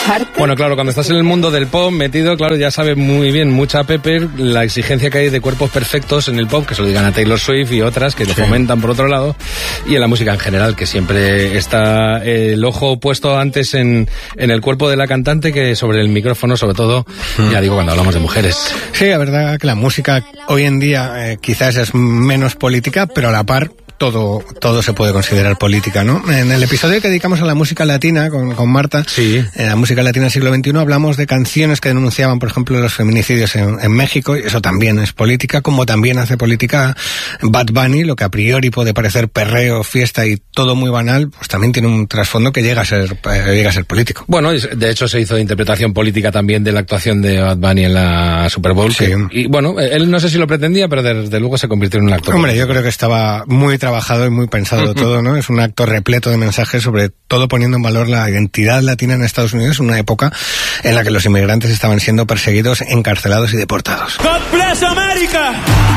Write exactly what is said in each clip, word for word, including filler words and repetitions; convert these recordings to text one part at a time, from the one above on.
escucharte. Bueno, claro, cuando estás en el mundo del pop metido, claro, ya sabes muy bien, mucha Pepper, la exigencia que hay de cuerpos perfectos en el pop, que se lo digan a Taylor Swift y otras que te sí. fomentan por otro lado, y en la música en general, que siempre está eh, el ojo puesto antes en, en el cuerpo de la cantante que sobre el micrófono, sobre todo, mm. ya digo, cuando hablamos de mujeres. Sí, la verdad que la música hoy en día eh, quizás es menos política, pero a la par todo todo se puede considerar política, ¿no? En el episodio que dedicamos a la música latina con, con Marta, sí. en la música latina del siglo veintiuno, hablamos de canciones que denunciaban, por ejemplo, los feminicidios en, en México, y eso también es política, como también hace política Bad Bunny, lo que a priori puede parecer perreo, fiesta y todo muy banal, pues también tiene un trasfondo que llega a ser eh, llega a ser político. Bueno, de hecho se hizo interpretación política también de la actuación de Bad Bunny en la Super Bowl, sí. que, y bueno, él no sé si lo pretendía, pero desde luego se convirtió en un actor. Hombre, político. Yo creo que estaba muy trabajado y muy pensado todo, ¿no? Es un acto repleto de mensajes, sobre todo poniendo en valor la identidad latina en Estados Unidos, una época en la que los inmigrantes estaban siendo perseguidos, encarcelados y deportados. God bless America,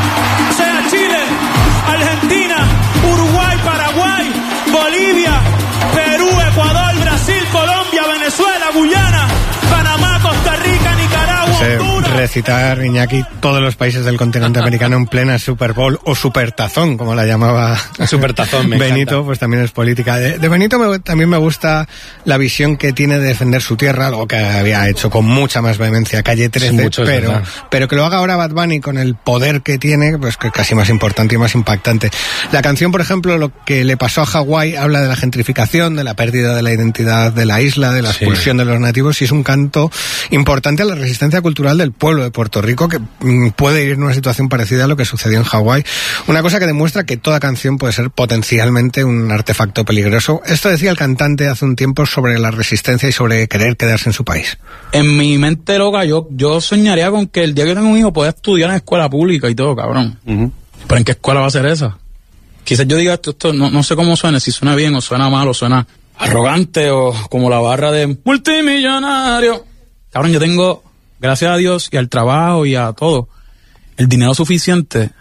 sea Chile, Argentina, Uruguay, Paraguay, Bolivia, Perú, Ecuador, Brasil, Colombia, Venezuela, Guyana, Panamá, Costa Rica, Nicaragua, Honduras. Recitar, Iñaki, todos los países del continente americano en plena Super Bowl o Supertazón, como la llamaba Supertazón, me Benito, encanta. Pues también es política. De, de Benito me, también me gusta la visión que tiene de defender su tierra, algo que había hecho con mucha más vehemencia Calle trece, sí, mucho, pero, pero que lo haga ahora Bad Bunny con el poder que tiene, pues que es casi más importante y más impactante. La canción, por ejemplo, lo que le pasó a Hawái, habla de la gentrificación, de la pérdida de la identidad de la isla, de la expulsión sí. de los nativos, y es un canto importante a la resistencia cultural del pueblo de Puerto Rico, que mm, puede ir en una situación parecida a lo que sucedió en Hawái. Una cosa que demuestra que toda canción puede ser potencialmente un artefacto peligroso. Esto decía el cantante hace un tiempo sobre la resistencia y sobre querer quedarse en su país. En mi mente loca, yo, yo soñaría con que el día que tenga un hijo pueda estudiar en escuela pública y todo, cabrón. Uh-huh. ¿Pero en qué escuela va a ser esa? Quizás yo diga esto, esto no, no sé cómo suena, si suena bien o suena mal o suena arrogante o como la barra de multimillonario. Cabrón, yo tengo, gracias a Dios y al trabajo y a todo, el dinero suficiente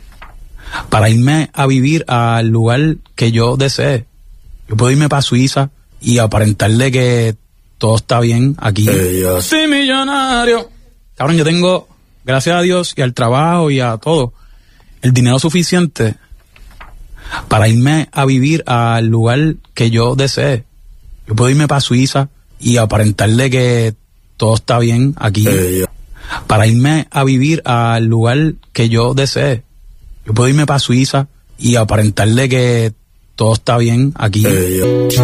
para irme a vivir al lugar que yo desee. Yo puedo irme para Suiza y aparentarle que todo está bien aquí. Ella. Sí, millonario. Cabrón, yo tengo, gracias a Dios y al trabajo y a todo, el dinero suficiente para irme a vivir al lugar que yo desee. Yo puedo irme para Suiza y aparentarle que todo está bien aquí. Ella. Para irme a vivir al lugar que yo desee. Yo puedo irme para Suiza y aparentarle que todo está bien aquí. Ella.